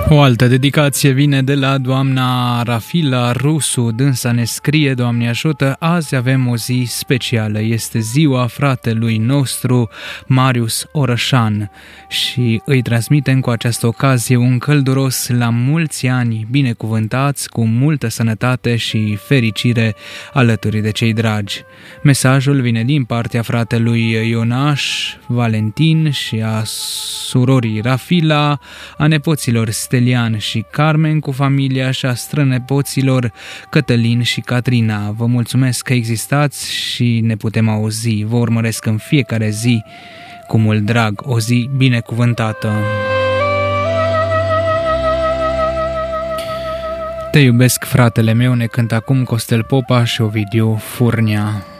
O altă dedicație vine de la doamna Rafila Rusu. Dânsa ne scrie: Doamne ajută, azi avem o zi specială. Este ziua fratelui nostru Marius Orășan și îi transmitem cu această ocazie un călduros la mulți ani binecuvântați, cu multă sănătate și fericire alături de cei dragi. Mesajul vine din partea fratelui Ionaș, Valentin și a surorii Rafila, a nepoților Stelian și Carmen cu familia și a strănepoților Cătălin și Catrina. Vă mulțumesc că existați și ne putem auzi. Vă urmăresc în fiecare zi cu mult drag. O zi binecuvântată. Te iubesc, fratele meu, ne cântă acum Costel Popa și Ovidiu Furnea.